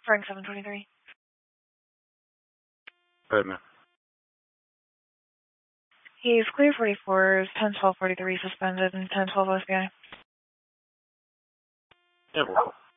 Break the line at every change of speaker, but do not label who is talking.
Frank 723.
Go ahead, man.
He's clear 44s, 10-12-43 suspended, and 10-12 SBI.
Yeah, well.